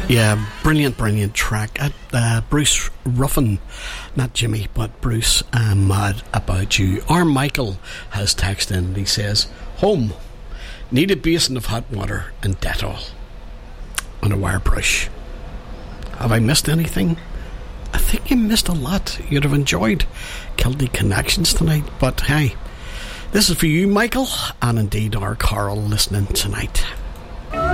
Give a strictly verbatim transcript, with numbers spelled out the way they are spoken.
Yeah, brilliant, brilliant track. Uh, uh, Bruce Ruffin, not Jimmy, but Bruce, I'm mad about you. Our Michael has texted in and he says, home, need a basin of hot water and Dettol and a wire brush. Have I missed anything? I think you missed a lot. You'd have enjoyed Kilty Connections tonight, but hey, this is for you, Michael, and indeed our Carol listening tonight.